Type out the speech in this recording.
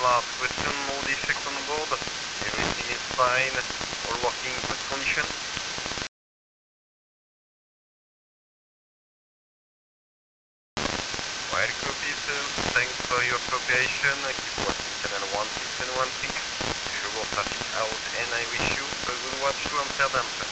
last question, all defects on board. Everything is fine, all working in good condition. Well, copy, sir. Thanks for your cooperation. Keep watching channel 1616. Visual traffic out, and I wish you a good watch to Amsterdam, sir.